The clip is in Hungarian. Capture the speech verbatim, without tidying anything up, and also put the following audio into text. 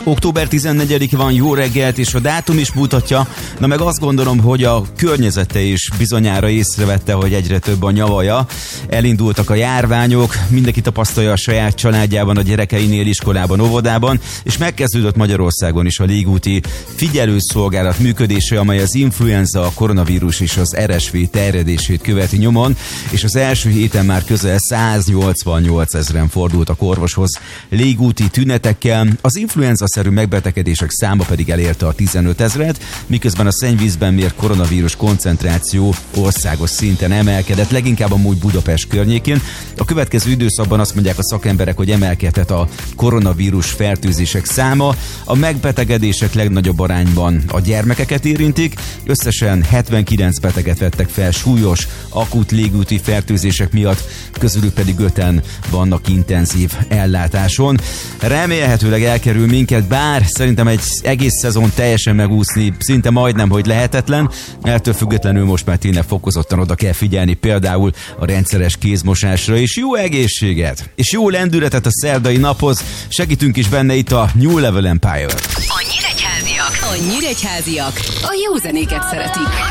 október tizennegyedike van, jó reggelt, és a dátum is mutatja, na meg azt gondolom, hogy a környezete is bizonyára észrevette, hogy egyre több a nyavaja. Elindultak a járványok, mindenki tapasztalja a saját családjában, a gyerekeinél, iskolában, óvodában, és megkezdődött Magyarországon is a légúti figyelőszolgálat működése, amely az influenza, a koronavírus és az er es vé terjedését követi nyomon, és az első héten már közel száznyolcvannyolc ezren fordultak orvoshoz légúti tünetekkel. Az influenza-szerű megbetegedések száma pedig elérte a tizenöt ezret, miközben a szennyvízben mért koronavírus koncentráció országos szinten emelkedett, leginkább amúgy Budapest környékén. A következő időszakban azt mondják a szakemberek, hogy emelkedhet a koronavírus fertőzések száma. A megbetegedések legnagyobb arányban a gyermekeket érintik, összesen hetvenkilenc beteget vettek fel súlyos, akut légúti fertőzések miatt, közülük pedig öten vannak intenzív ellátáson. Remélhetőleg elkerül minket, bár szerintem egy egész szezon teljesen megúszni szinte majdnem, hogy lehetetlen. Ettől függetlenül most már tényleg fokozottan oda kell figyelni például a rendszeres kézmosásra, és jó egészséget, és jó lendületet a szerdai naphoz. Segítünk is benne itt a New Level Empire. A nyíregyháziak, a nyíregyháziak a jó zenéket szeretik.